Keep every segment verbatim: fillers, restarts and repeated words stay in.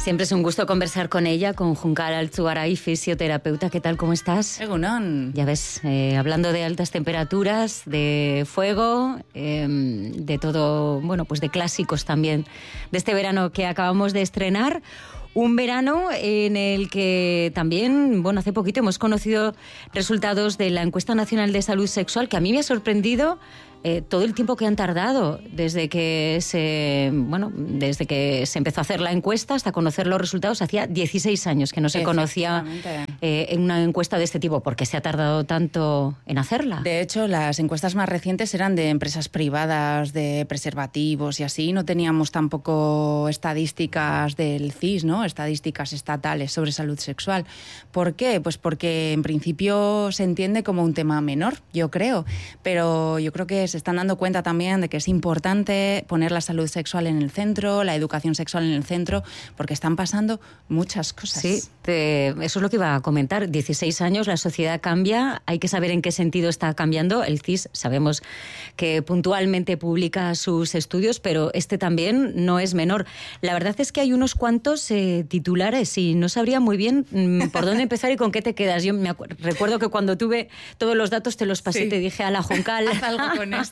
Siempre es un gusto conversar con ella, con Juncal Altzugaray, fisioterapeuta. ¿Qué tal? ¿Cómo estás? Egunon. Ya ves, eh, hablando de altas temperaturas, de fuego, eh, de todo, bueno, pues de clásicos también, de este verano que acabamos de estrenar. Un verano en el que también, bueno, hace poquito hemos conocido resultados de la Encuesta Nacional de Salud Sexual, que a mí me ha sorprendido eh, todo el tiempo que han tardado desde que se, bueno, desde que se empezó a hacer la encuesta hasta conocer los resultados. Hacía dieciséis años que no se conocía eh, en una encuesta de este tipo. ¿Por qué se ha tardado tanto en hacerla? De hecho, las encuestas más recientes eran de empresas privadas, de preservativos y así. No teníamos tampoco estadísticas del C I S, ¿no? Estadísticas estatales sobre salud sexual. ¿Por qué? Pues porque en principio se entiende como un tema menor, yo creo, pero yo creo que se están dando cuenta también de que es importante poner la salud sexual en el centro, la educación sexual en el centro, porque están pasando muchas cosas. Sí, te, eso es lo que iba a comentar. dieciséis años, la sociedad cambia, hay que saber en qué sentido está cambiando. El C I S sabemos que puntualmente publica sus estudios, pero este también no es menor. La verdad es que hay unos cuantos eh, titulares y no sabría muy bien mmm, por dónde empezar y con qué te quedas. Yo me acu- recuerdo que cuando tuve todos los datos te los pasé, sí. Te dije a la Juncal, haz algo con esto.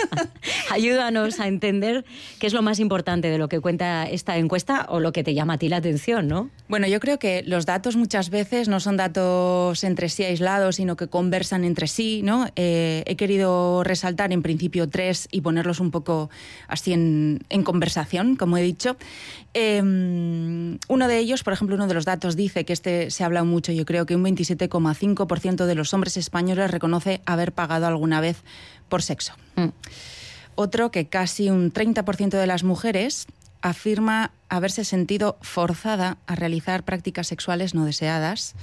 Ayúdanos a entender qué es lo más importante de lo que cuenta esta encuesta o lo que te llama a ti la atención, ¿no? Bueno, yo creo que los datos muchas veces no son datos entre sí aislados, sino que conversan entre sí, ¿no? Eh, he querido resaltar en principio tres y ponerlos un poco así en, en conversación, como he dicho. Eh, uno de ellos, por ejemplo, uno de los datos dice que este se ha hablado mucho, yo creo que un veintisiete coma cinco por ciento de los hombres españoles reconoce haber pagado alguna vez por sexo. Mm. Otro, que casi un treinta por ciento de las mujeres afirma haberse sentido forzada a realizar prácticas sexuales no deseadas.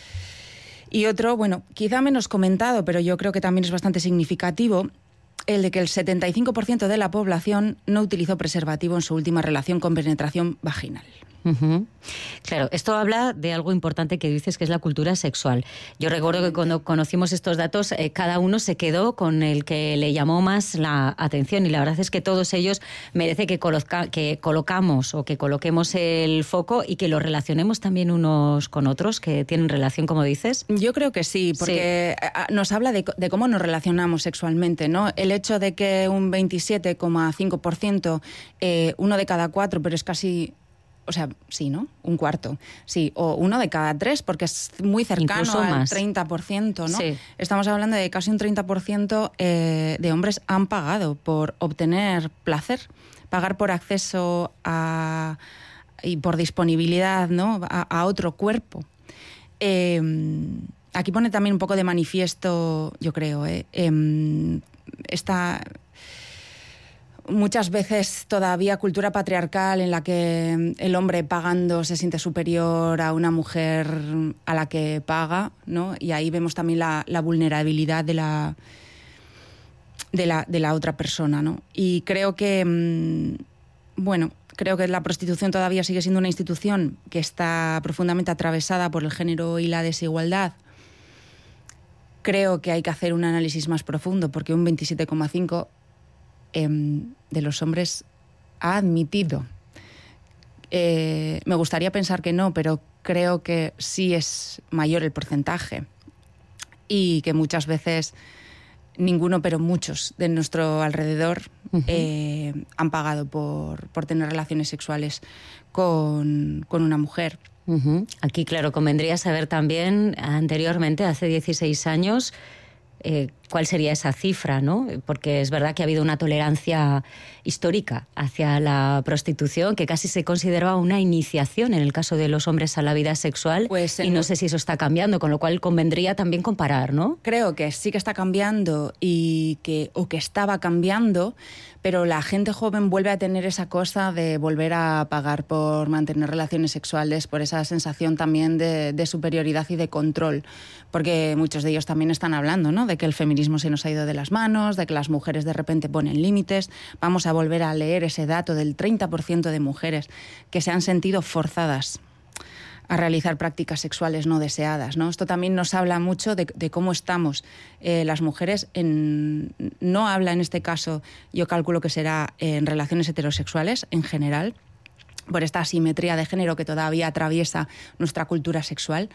Y otro, bueno, quizá menos comentado, pero yo creo que también es bastante significativo, el de que el setenta y cinco por ciento de la población no utilizó preservativo en su última relación con penetración vaginal. Uh-huh. Claro, esto habla de algo importante que dices, que es la cultura sexual. Yo recuerdo que cuando conocimos estos datos, eh, cada uno se quedó con el que le llamó más la atención, y la verdad es que todos ellos merece que, coloca, que colocamos o que coloquemos el foco y que los relacionemos también unos con otros, que tienen relación, como dices. Yo creo que sí, porque sí. Nos habla de, de cómo nos relacionamos sexualmente, ¿no? El hecho de que un veintisiete coma cinco por ciento, eh, uno de cada cuatro, pero es casi... O sea, sí, ¿no? Un cuarto. Sí, o uno de cada tres, porque es muy cercano Incluso al más. treinta por ciento, ¿no? Sí. Estamos hablando de casi un treinta por ciento eh, de hombres han pagado por obtener placer, pagar por acceso a y por disponibilidad, ¿no? a, a otro cuerpo. Eh, aquí pone también un poco de manifiesto, yo creo, ¿eh? eh esta... Muchas veces todavía cultura patriarcal en la que el hombre pagando se siente superior a una mujer a la que paga, ¿no? Y ahí vemos también la, la vulnerabilidad de la, de, la, de la otra persona, ¿no? Y creo que, bueno, creo que la prostitución todavía sigue siendo una institución que está profundamente atravesada por el género y la desigualdad. Creo que hay que hacer un análisis más profundo, porque un veintisiete coma cinco de los hombres ha admitido. Eh, me gustaría pensar que no, pero creo que sí es mayor el porcentaje y que muchas veces ninguno, pero muchos de nuestro alrededor uh-huh. eh, han pagado por, por tener relaciones sexuales con, con una mujer. Uh-huh. Aquí, claro, convendría saber también, anteriormente, hace dieciséis años, Eh, cuál sería esa cifra, ¿no? Porque es verdad que ha habido una tolerancia histórica hacia la prostitución, que casi se consideraba una iniciación en el caso de los hombres a la vida sexual, pues en... y no sé si eso está cambiando, con lo cual convendría también comparar, ¿no? Creo que sí que está cambiando y que, o que estaba cambiando, pero la gente joven vuelve a tener esa cosa de volver a pagar por mantener relaciones sexuales, por esa sensación también de, de superioridad y de control, porque muchos de ellos también están hablando, ¿no? De que el feminismo se nos ha ido de las manos, de que las mujeres de repente ponen límites. Vamos a volver a leer ese dato del treinta por ciento de mujeres que se han sentido forzadas a realizar prácticas sexuales no deseadas, ¿no? Esto también nos habla mucho de, de cómo estamos eh, las mujeres. En, no habla en este caso, yo calculo que será en relaciones heterosexuales en general, por esta asimetría de género que todavía atraviesa nuestra cultura sexual.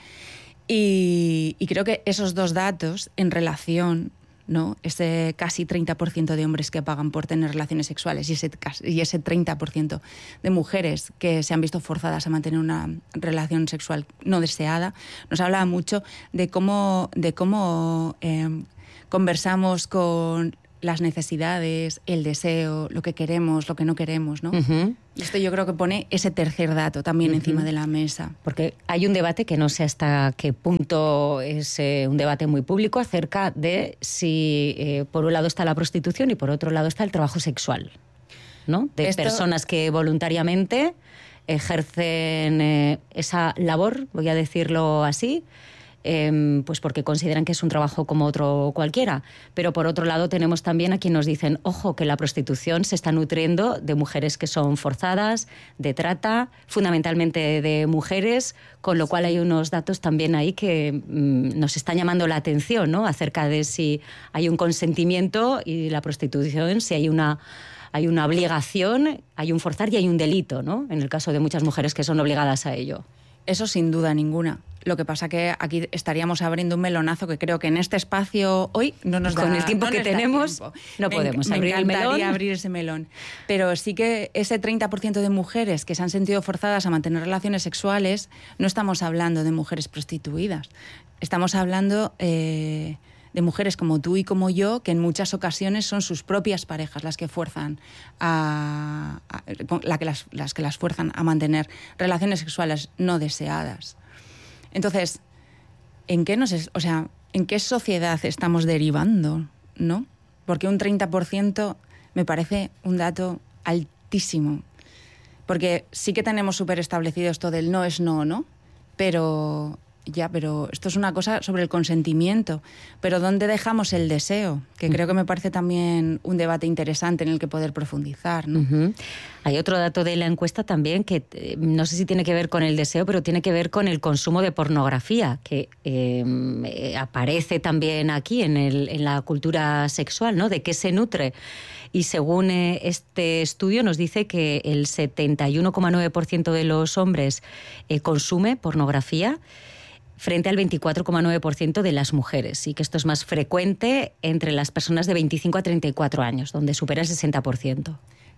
Y, y creo que esos dos datos en relación, ¿no? Ese casi treinta por ciento de hombres que pagan por tener relaciones sexuales y ese, y ese treinta por ciento de mujeres que se han visto forzadas a mantener una relación sexual no deseada, nos habla mucho de cómo, de cómo eh, conversamos con las necesidades, el deseo, lo que queremos, lo que no queremos, ¿no? Uh-huh. Esto yo creo que pone ese tercer dato también uh-huh. encima de la mesa. Porque hay un debate que no sé hasta qué punto es eh, un debate muy público acerca de si eh, por un lado está la prostitución y por otro lado está el trabajo sexual, ¿no? De Esto... personas que voluntariamente ejercen eh, esa labor, voy a decirlo así, Eh, pues porque consideran que es un trabajo como otro cualquiera. Pero por otro lado tenemos también a quienes nos dicen, ojo, que la prostitución se está nutriendo de mujeres que son forzadas, de trata, fundamentalmente de mujeres, con lo cual hay unos datos también ahí que mmm, nos están llamando la atención, ¿no? Acerca de si hay un consentimiento y la prostitución, si hay una... hay una obligación, hay un forzar y hay un delito, ¿no? En el caso de muchas mujeres que son obligadas a ello. Eso sin duda ninguna. Lo que pasa que aquí estaríamos abriendo un melonazo que creo que en este espacio hoy no nos da. Con el tiempo no que tenemos tiempo. no me, podemos me abrir el melón. abrir ese melón. Pero sí que ese treinta por ciento de mujeres que se han sentido forzadas a mantener relaciones sexuales, no estamos hablando de mujeres prostituidas. Estamos hablando eh, de mujeres como tú y como yo, que en muchas ocasiones son sus propias parejas las que fuerzan a, a la que las, las que las fuerzan a mantener relaciones sexuales no deseadas. Entonces, ¿en qué nos es, o sea, en qué sociedad estamos derivando, ¿no? Porque un treinta por ciento me parece un dato altísimo. Porque sí que tenemos súper establecido esto del no es no, ¿no? Pero ya, pero esto es una cosa sobre el consentimiento. Pero ¿dónde dejamos el deseo? Que creo que me parece también un debate interesante en el que poder profundizar, ¿no? Uh-huh. Hay otro dato de la encuesta también que eh, no sé si tiene que ver con el deseo, pero tiene que ver con el consumo de pornografía, que eh, eh, aparece también aquí en, el, en la cultura sexual, ¿no? ¿De qué se nutre? Y según eh, este estudio nos dice que el setenta y uno coma nueve por ciento de los hombres eh, consume pornografía, frente al veinticuatro coma nueve por ciento de las mujeres, y que esto es más frecuente entre las personas de veinticinco a treinta y cuatro años, donde supera el sesenta por ciento.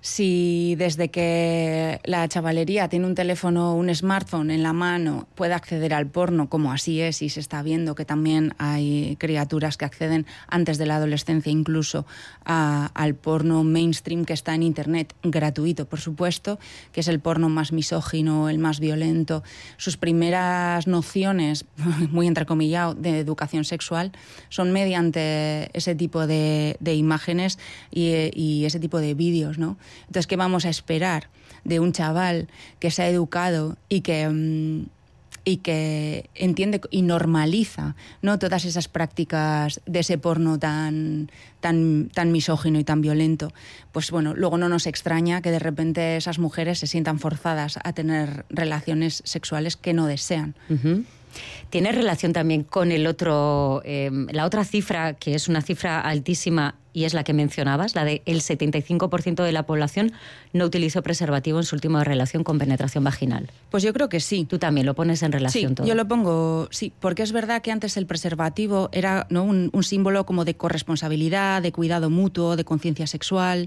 Si desde que la chavalería tiene un teléfono, un smartphone en la mano, puede acceder al porno, como así es, y se está viendo que también hay criaturas que acceden antes de la adolescencia incluso a, al porno mainstream que está en Internet, gratuito, por supuesto, que es el porno más misógino, el más violento. Sus primeras nociones, muy entrecomillado, de educación sexual son mediante ese tipo de, de imágenes y, y ese tipo de vídeos, ¿no? Entonces, ¿qué vamos a esperar de un chaval que se ha educado y que, um, y que entiende y normaliza, ¿no?, todas esas prácticas de ese porno tan, tan, tan misógino y tan violento? Pues bueno, luego no nos extraña que de repente esas mujeres se sientan forzadas a tener relaciones sexuales que no desean. Uh-huh. Tiene relación también con el otro, eh, la otra cifra, que es una cifra altísima y es la que mencionabas, la de el setenta y cinco por ciento de la población no utilizó preservativo en su última relación con penetración vaginal. Pues yo creo que sí. Tú también lo pones en relación sí, todo. Yo lo pongo, sí, porque es verdad que antes el preservativo era, ¿no?, un, un símbolo como de corresponsabilidad, de cuidado mutuo, de conciencia sexual.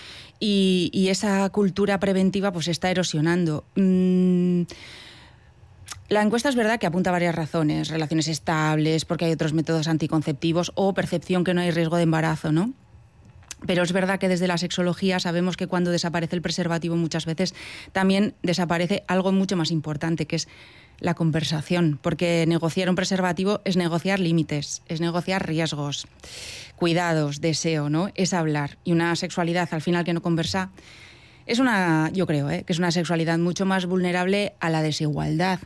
Y, y esa cultura preventiva pues está erosionando. Mm, La encuesta es verdad que apunta a varias razones: relaciones estables, porque hay otros métodos anticonceptivos, o percepción que no hay riesgo de embarazo, ¿no? Pero es verdad que desde la sexología sabemos que cuando desaparece el preservativo muchas veces también desaparece algo mucho más importante, que es la conversación, porque negociar un preservativo es negociar límites, es negociar riesgos, cuidados, deseo, ¿no? Es hablar. Y una sexualidad al final que no conversa es una, yo creo, ¿eh?, que es una sexualidad mucho más vulnerable a la desigualdad,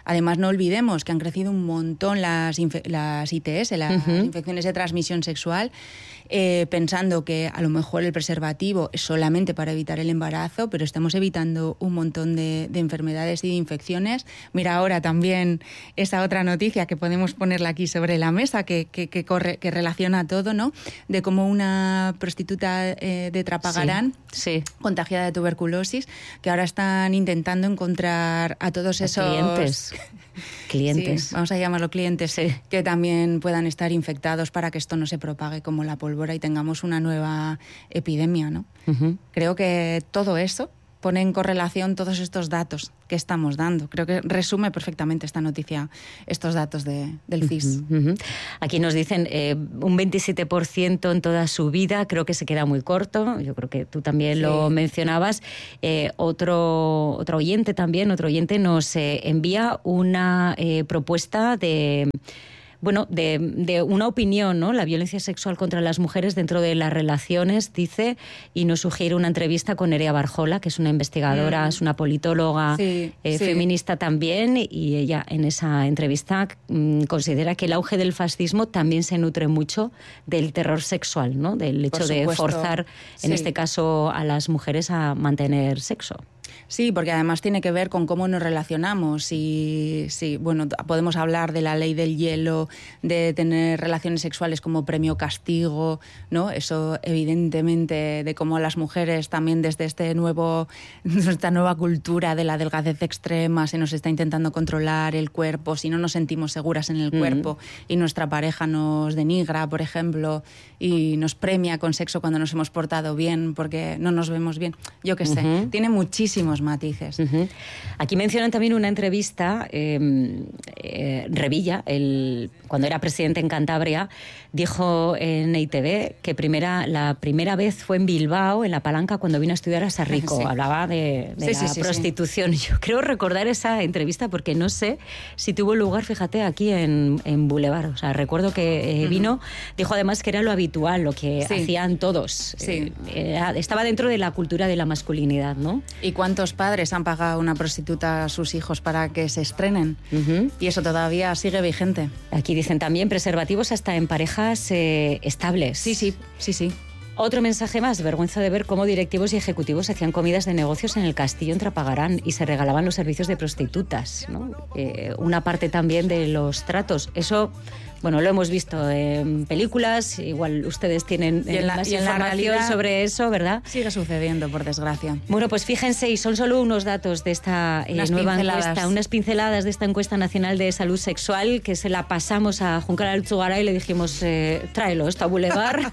Además, no olvidemos que han crecido un montón las, las I T S, las uh-huh. infecciones de transmisión sexual, eh, pensando que a lo mejor el preservativo es solamente para evitar el embarazo, pero estamos evitando un montón de, de enfermedades y de infecciones. Mira ahora también esa otra noticia que podemos ponerla aquí sobre la mesa, que, que, que, corre, que relaciona todo, ¿no? De cómo una prostituta eh, de Trapagarán, sí, sí. contagiada de tuberculosis, que ahora están intentando encontrar a todos a esos... clientes. Clientes. Sí, vamos a llamarlo clientes, sí. que también puedan estar infectados para que esto no se propague como la pólvora y tengamos una nueva epidemia, ¿no? Uh-huh. Creo que todo eso pone en correlación todos estos datos que estamos dando. Creo que resume perfectamente esta noticia, estos datos de, del C I S. Uh-huh, uh-huh. Aquí nos dicen eh, un veintisiete por ciento en toda su vida, creo que se queda muy corto, yo creo que tú también sí. lo mencionabas. Eh, otro, otro oyente también, otro oyente nos eh, envía una eh, propuesta de... Bueno, de, de una opinión, ¿no? La violencia sexual contra las mujeres dentro de las relaciones, dice, y nos sugiere una entrevista con Nerea Barjola, que es una investigadora, mm. es una politóloga sí, eh, sí. feminista también, y ella en esa entrevista mmm, considera que el auge del fascismo también se nutre mucho del terror sexual, ¿no? Del hecho de forzar, en sí. este caso, a las mujeres a mantener sexo. Sí, porque además tiene que ver con cómo nos relacionamos. Y sí, bueno, podemos hablar de la ley del hielo, de tener relaciones sexuales como premio-castigo, ¿no? Eso, evidentemente, de cómo las mujeres también desde este nuevo, esta nueva cultura de la delgadez extrema se nos está intentando controlar el cuerpo, si no nos sentimos seguras en el cuerpo mm. y nuestra pareja nos denigra, por ejemplo, y nos premia con sexo cuando nos hemos portado bien porque no nos vemos bien. Yo qué sé, uh-huh. tiene muchísimos matices. Uh-huh. Aquí mencionan también una entrevista, eh, eh, Revilla, el, cuando era presidente en Cantabria, dijo en E I Te Be que primera, la primera vez fue en Bilbao, en La Palanca, cuando vino a estudiar a Sarrico. Sí. Hablaba de, de sí, la sí, sí, prostitución. Sí. Yo creo recordar esa entrevista porque no sé si tuvo lugar, fíjate, aquí en, en Boulevard. O sea, recuerdo que eh, vino, uh-huh. dijo además que era lo habitual, lo que sí. hacían todos. Sí. Eh, era, estaba dentro de la cultura de la masculinidad, ¿no? ¿Y cuántos padres han pagado a una prostituta a sus hijos para que se estrenen? Uh-huh. Y eso todavía sigue vigente. Aquí dicen también preservativos hasta en parejas eh, estables. Sí, sí, sí, sí. Otro mensaje más, vergüenza de ver cómo directivos y ejecutivos hacían comidas de negocios en el Castillo en Trapagarán y se regalaban los servicios de prostitutas, ¿no? Eh, una parte también de los tratos. Eso, bueno, lo hemos visto en películas, igual ustedes tienen y en la, más y en información la sobre eso, ¿verdad? Sigue sucediendo, por desgracia. Bueno, pues fíjense, y son solo unos datos de esta eh, nueva encuesta, unas pinceladas de esta encuesta nacional de salud sexual, que se la pasamos a Juncal Altzugara y le dijimos, eh, tráelo, esto a Boulevard,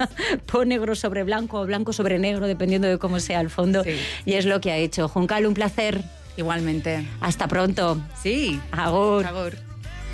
pon negro sobre blanco o blanco sobre negro, dependiendo de cómo sea el fondo, sí. y es lo que ha hecho. Juncal, un placer. Igualmente. Hasta pronto. Sí. Agur. Agur.